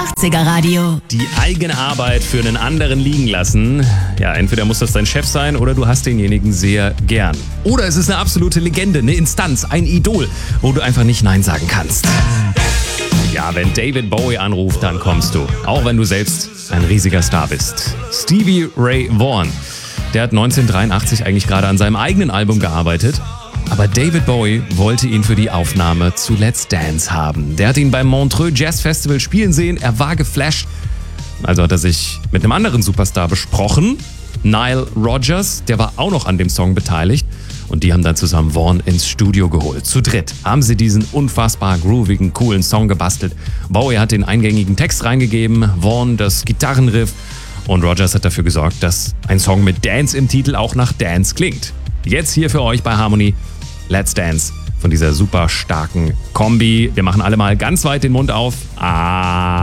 80er Radio. Die eigene Arbeit für einen anderen liegen lassen. Ja, entweder muss das dein Chef sein oder du hast denjenigen sehr gern. Oder es ist eine absolute Legende, eine Instanz, ein Idol, wo du einfach nicht Nein sagen kannst. Ja, wenn David Bowie anruft, dann kommst du. Auch wenn du selbst ein riesiger Star bist. Stevie Ray Vaughan, der hat 1983 eigentlich gerade an seinem eigenen Album gearbeitet. Aber David Bowie wollte ihn für die Aufnahme zu Let's Dance haben. Der hat ihn beim Montreux Jazz Festival spielen sehen, er war geflasht. Also hat er sich mit einem anderen Superstar besprochen, Nile Rodgers, der war auch noch an dem Song beteiligt. Und die haben dann zusammen Vaughan ins Studio geholt. Zu dritt haben sie diesen unfassbar groovigen, coolen Song gebastelt. Bowie hat den eingängigen Text reingegeben, Vaughan das Gitarrenriff und Rodgers hat dafür gesorgt, dass ein Song mit Dance im Titel auch nach Dance klingt. Jetzt hier für euch bei Harmony Let's Dance von dieser super starken Kombi. Wir machen alle mal ganz weit den Mund auf.